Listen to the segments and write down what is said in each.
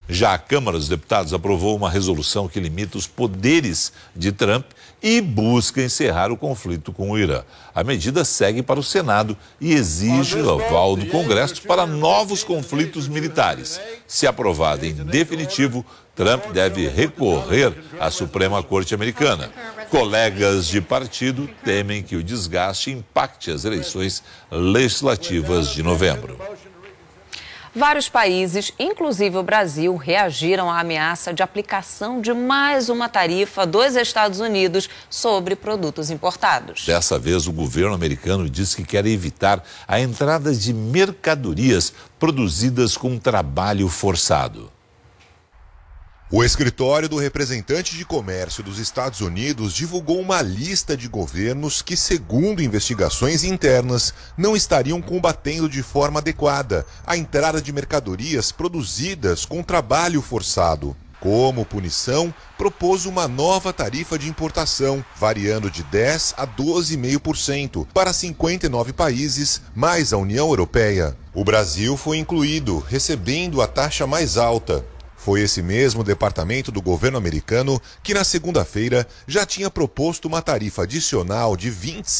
Já a Câmara dos Deputados aprovou uma resolução que limita os poderes de Trump e busca encerrar o conflito com o Irã. A medida segue para o Senado e exige o aval do Congresso para novos conflitos militares. Se aprovada em definitivo, Trump deve recorrer à Suprema Corte Americana. Colegas de partido temem que o desgaste impacte as eleições legislativas de novembro. Vários países, inclusive o Brasil, reagiram à ameaça de aplicação de mais uma tarifa dos Estados Unidos sobre produtos importados. Dessa vez, o governo americano diz que quer evitar a entrada de mercadorias produzidas com trabalho forçado. O escritório do representante de comércio dos Estados Unidos divulgou uma lista de governos que, segundo investigações internas, não estariam combatendo de forma adequada a entrada de mercadorias produzidas com trabalho forçado. Como punição, propôs uma nova tarifa de importação, variando de 10% a 12,5% para 59 países, mais a União Europeia. O Brasil foi incluído, recebendo a taxa mais alta. Foi esse mesmo departamento do governo americano que, na segunda-feira, já tinha proposto uma tarifa adicional de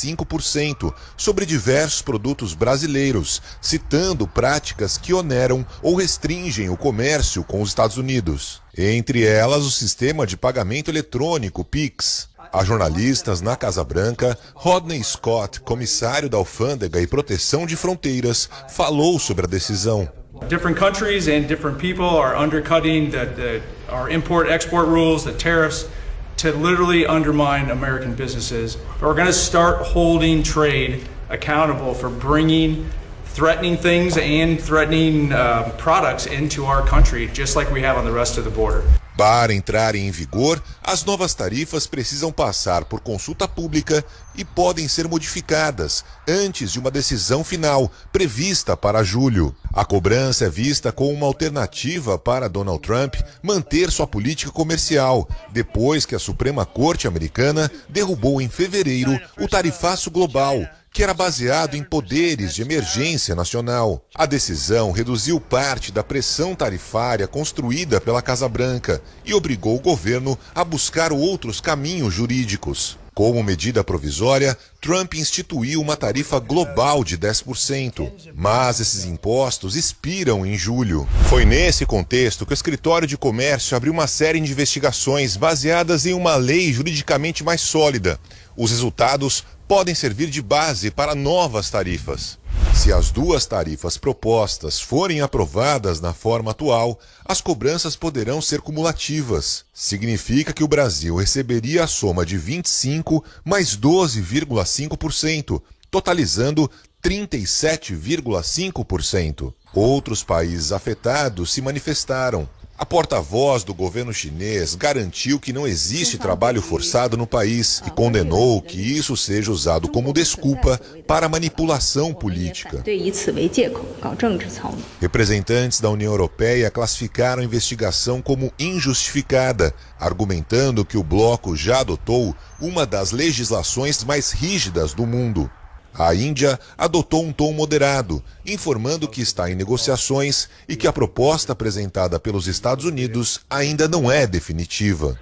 25% sobre diversos produtos brasileiros, citando práticas que oneram ou restringem o comércio com os Estados Unidos. Entre elas, o sistema de pagamento eletrônico PIX. A jornalistas na Casa Branca, Rodney Scott, comissário da Alfândega e Proteção de Fronteiras, falou sobre a decisão. Different countries and different people are undercutting our import-export rules, the tariffs, to literally undermine American businesses. But we're going to start holding trade accountable for threatening things and threatening products into our country, just like we have on the rest of the border. Para entrarem em vigor, as novas tarifas precisam passar por consulta pública e podem ser modificadas antes de uma decisão final, prevista para julho. A cobrança é vista como uma alternativa para Donald Trump manter sua política comercial, depois que a Suprema Corte Americana derrubou em fevereiro o tarifaço global, que era baseado em poderes de emergência nacional. A decisão reduziu parte da pressão tarifária construída pela Casa Branca e obrigou o governo a buscar outros caminhos jurídicos. Como medida provisória, Trump instituiu uma tarifa global de 10%, mas esses impostos expiram em julho. Foi nesse contexto que o Escritório de Comércio abriu uma série de investigações baseadas em uma lei juridicamente mais sólida. Os resultados podem servir de base para novas tarifas. Se as duas tarifas propostas forem aprovadas na forma atual, as cobranças poderão ser cumulativas. Significa que o Brasil receberia a soma de 25% mais 12,5%, totalizando 37,5%. Outros países afetados se manifestaram. A porta-voz do governo chinês garantiu que não existe trabalho forçado no país e condenou que isso seja usado como desculpa para manipulação política. Representantes da União Europeia classificaram a investigação como injustificada, argumentando que o bloco já adotou uma das legislações mais rígidas do mundo. A Índia adotou um tom moderado, informando que está em negociações e que a proposta apresentada pelos Estados Unidos ainda não é definitiva.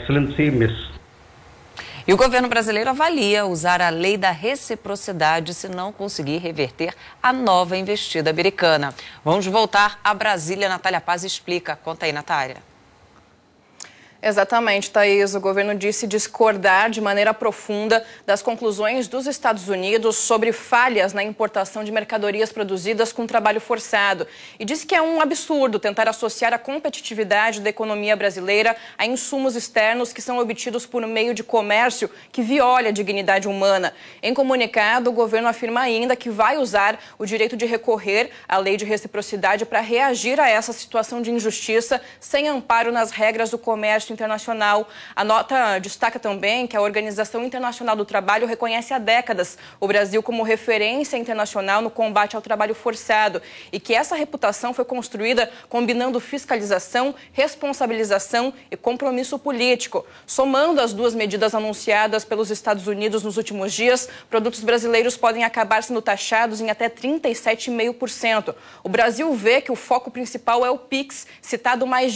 E o governo brasileiro avalia usar a lei da reciprocidade se não conseguir reverter a nova investida americana. Vamos voltar a Brasília. Natália Paz explica. Conta aí, Natália. Exatamente, Thaís. O governo disse discordar de maneira profunda das conclusões dos Estados Unidos sobre falhas na importação de mercadorias produzidas com trabalho forçado. E disse que é um absurdo tentar associar a competitividade da economia brasileira a insumos externos que são obtidos por meio de comércio que viola a dignidade humana. Em comunicado, o governo afirma ainda que vai usar o direito de recorrer à lei de reciprocidade para reagir a essa situação de injustiça sem amparo nas regras do comércio internacional. A nota destaca também que a Organização Internacional do Trabalho reconhece há décadas o Brasil como referência internacional no combate ao trabalho forçado e que essa reputação foi construída combinando fiscalização, responsabilização e compromisso político. Somando as duas medidas anunciadas pelos Estados Unidos nos últimos dias, produtos brasileiros podem acabar sendo taxados em até 37,5%. O Brasil vê que o foco principal é o PIX, citado mais